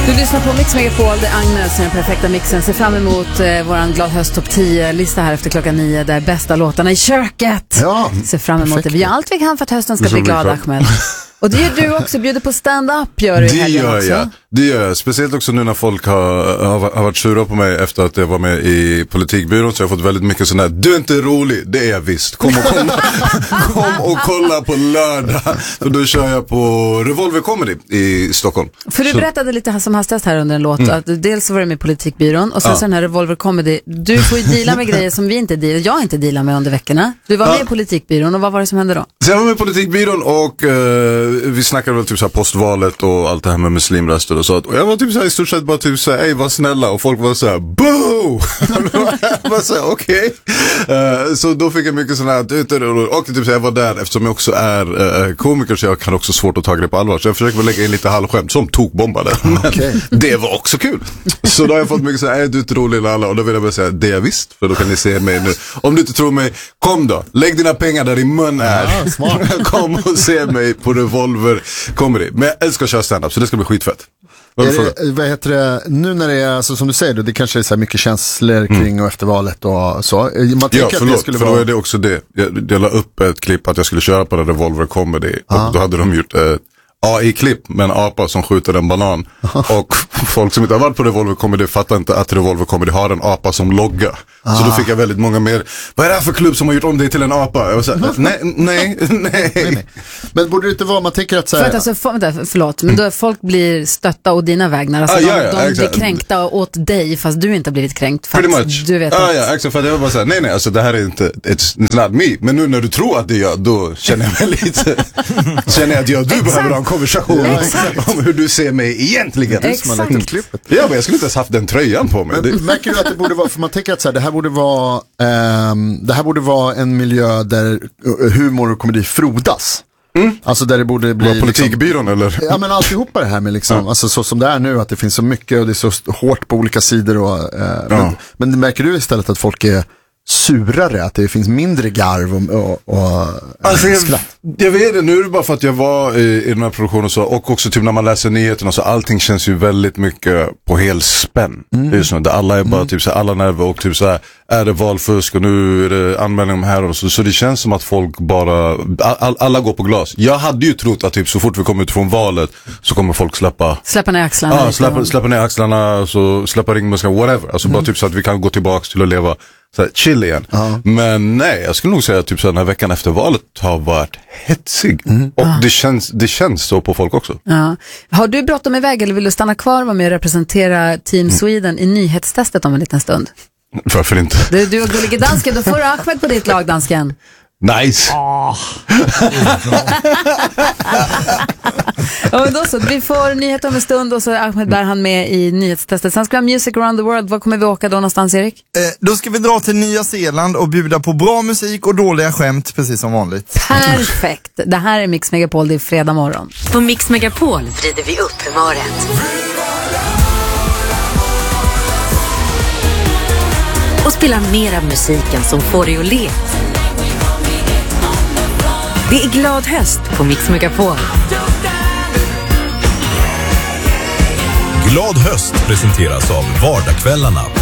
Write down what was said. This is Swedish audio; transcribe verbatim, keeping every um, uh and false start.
Du lyssnar på Mix Megapol, det är Agnes, den perfekta mixen. Ser fram emot eh, våran Glad höst topp tio-lista här efter klockan nio, där bästa låtarna i köket. Ja, ser fram emot perfekt. det. Vi gör allt vi kan för att hösten ska bli glad, Ahmed. Och det gör du också, bjuder på stand-up, gör du i helgen också. Det gör jag, det gör jag. Speciellt också nu när folk har, har, har varit sura på mig efter att jag var med i politikbyrån, så jag har fått väldigt mycket sån här: du är inte rolig, det är jag visst. Kom och kolla, kom och kolla på lördag. För då kör jag på Revolver Comedy i Stockholm. För du så... berättade lite som hastigast här under en låt, mm. att dels så var du med i politikbyrån och sen ja. så den här Revolver Comedy. Du får ju deala med grejer som vi inte dealar, jag inte dealar med under veckorna. Du var med ja. i politikbyrån, och vad var det som hände då? Så jag var med i politikbyrån och eh, vi snackade väl typ så här postvalet och allt det här med muslimröster och så. Och jag var typ så här i stort sett bara typ så här: ej, var snälla. Och folk var så här: boo! Jag var så här: okej. Okay. Uh, så då fick jag mycket sådana här, och typ så jag var där eftersom jag också är uh, komiker, så jag kan också svårt att ta det på allvar. Så jag försökte väl lägga in lite halvskämt som tokbombade. Men okay. det var också kul. Så då har jag fått mycket så här: är du inte rolig eller alla? Och då vill jag bara säga: det är visst, för då kan ni se mig nu. Om du inte tror mig, kom då. Lägg dina pengar där din mun är. Ja, smart. Kom och se mig på Revolver Comedy. Men jag älskar att köra stand-up, så det ska bli skitfett. Vad, är det, vad heter det, nu när det är, alltså, som du säger, det kanske är så här mycket känslor kring mm. och efter valet och så. Man ja, förlåt, att det skulle för vara... då är det också det. Jag, jag la upp ett klipp att jag skulle köra på det Revolver Comedy. Och då hade de gjort ett A I-klipp med en apa som skjuter en banan. Och folk som inte har varit på Revolver Comedy fattar inte att Revolver Comedy har en apa som logga. Ah. Så då fick jag väldigt många mer: vad är det här för klubb som har gjort om dig till en apa? Jag var så här: nej, nej, nej, nej. Men borde det inte vara, man tänker att så här... För att alltså, för, vänta, förlåt, men då folk blir stötta och dina vägnar. Alltså ah, de, ja, ja, de exakt. blir kränkta åt dig fast du inte har blivit kränkt. För Pretty att much. Du vet ah, att... ja, exakt, för att jag var bara så här: nej, nej, alltså det här är inte, it's, it's not me. Men nu när du tror att det är jag, då känner jag mig lite, känner jag att jag och du exakt. behöver ha en konversation. Exakt. Om hur du ser mig egentligen. Exakt. Ja, men jag skulle inte ens haft den tröjan på mig. Men, det... Märker du att det borde vara, för man tänker att så här, det här borde vara um, det här borde vara en miljö där humor och komedi frodas. Mm. Alltså där det borde bli politikbyrån liksom, eller? Ja, men alltihopa det här med liksom, ja. Alltså så som det är nu, att det finns så mycket och det är så hårt på olika sidor och, uh, ja. men, men märker du istället att folk är surare, att det finns mindre garv och, och, och alltså, jag, jag vet det, nu är det bara för att jag var i, i den här produktionen och så, och också typ när man läser nyheterna så, allting känns ju väldigt mycket på helspänn mm. just nu, där alla är bara mm. typ så här, alla nerver och typ så här, är det valfusk och nu är det anmälning om här och så, så det känns som att folk bara all, alla går på glas. Jag hade ju trott att typ så fort vi kommer ut från valet så kommer folk släppa släppa ner axlarna, ja, släppa, släppa ner axlarna, så släppa ringmuskeln, whatever, alltså mm. bara typ så att vi kan gå tillbaka till att leva så här, chill igen. Uh-huh. Men nej, jag skulle nog säga att typ så här, den här veckan efter valet har varit hetsig. Mm. Och uh-huh. det, känns, det känns så på folk också. Uh-huh. Har du bråttom iväg eller vill du stanna kvar och vara med och representera Team Sweden mm. i nyhetstestet om en liten stund? Varför inte? Du, du och gullige dansken, då får du Ahmed på ditt lag, dansken. Nice. Oh. Ja, då så, vi får nyheter om en stund och så är Ahmed Berhan med i nyhetstestet. Sen ska vi ha Music Around the World. Var kommer vi åka då någonstans, Erik? Eh, då ska vi dra till Nya Zeeland och bjuda på bra musik och dåliga skämt, precis som vanligt. Perfekt. Det här är Mix Megapol, det är fredag morgon. På Mix Megapol vrider vi upp humöret. Och spelar mer av musiken som får dig att le. Det är glad höst på Mix Megapol. Glad höst presenteras av Vardagskvällarna på